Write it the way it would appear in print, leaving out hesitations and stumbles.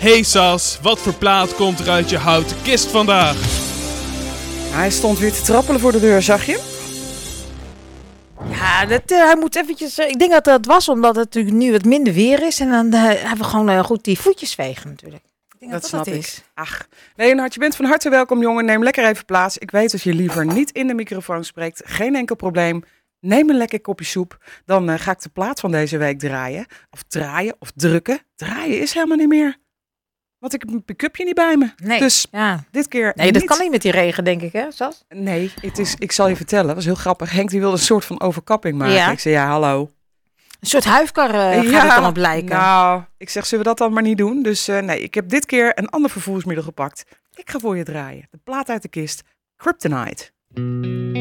Hey Sas, wat voor plaat komt er uit je houten kist vandaag? Hij stond weer te trappelen voor de deur, zag je? Ja, hij moet eventjes... ik denk dat dat was omdat het natuurlijk nu wat minder weer is. En dan hebben we gewoon goed die voetjes vegen natuurlijk. Ik denk Dat snap ik. is. Ach, Leonhard, je bent van harte welkom, jongen. Neem lekker even plaats. Ik weet dat je liever niet in de microfoon spreekt. Geen enkel probleem. Neem een lekker kopje soep. Dan ga ik de plaat van deze week draaien. Of draaien, of drukken. Draaien is helemaal niet meer. Want ik heb een pick-upje niet bij me. Nee, Dus ja. dit keer Nee, dat niet. kan niet met die regen, denk ik, hè, Sas? Nee, ik zal je vertellen. Dat was heel grappig. Henk die wilde een soort van overkapping maken. Ja. Ik zei, ja, hallo. Een soort huifkar gaat het dan op lijken. Nou, ik zeg, zullen we dat dan maar niet doen? Dus nee, ik heb dit keer een ander vervoersmiddel gepakt. Ik ga voor je draaien. De plaat uit de kist. Kryptonite.